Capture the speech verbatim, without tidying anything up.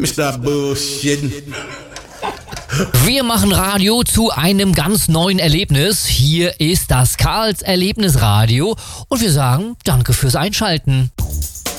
Mister Bullshit. Wir machen Radio zu einem ganz neuen Erlebnis. Hier ist das Karls Erlebnisradio und wir sagen Danke fürs Einschalten.